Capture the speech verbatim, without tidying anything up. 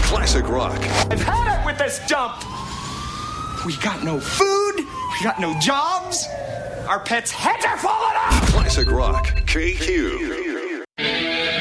Classic rock. I've had it with this dump. We got no food. We got no jobs. Our pets' heads are falling off. Classic rock. K Q.